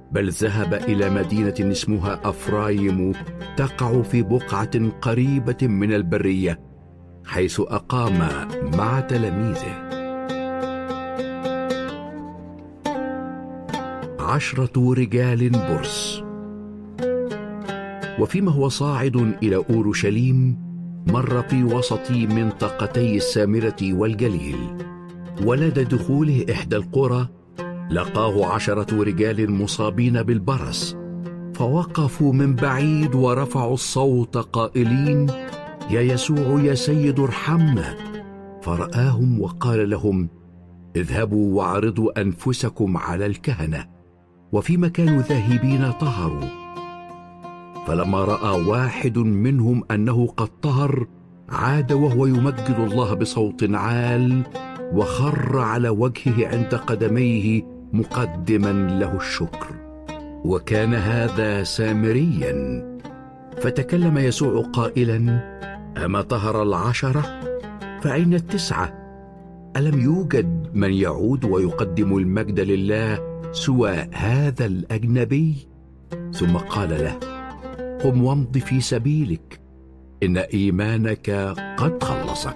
بل ذهب إلى مدينة اسمها أفرايم تقع في بقعة قريبة من البرية، حيث أقام مع تلاميذه. 10 رجال برص. وفيما هو صاعد إلى أورشليم مر في وسط منطقتي السامرة والجليل، ولدى دخوله إحدى القرى لقاه 10 رجال مصابين بالبرص، فوقفوا من بعيد ورفعوا الصوت قائلين: يا يسوع يا سيد ارحمنا. فرآهم وقال لهم: اذهبوا واعرضوا أنفسكم على الكهنة. وفيما كانوا ذاهبين طهروا. فلما رأى واحد منهم أنه قد طهر عاد وهو يمجد الله بصوت عال، وخر على وجهه عند قدميه مقدما له الشكر، وكان هذا سامريا. فتكلم يسوع قائلا: أما طهر 10؟ فأين 9؟ ألم يوجد من يعود ويقدم المجد لله سوى هذا الأجنبي؟ ثم قال له: قم وامض في سبيلك، إن إيمانك قد خلصك.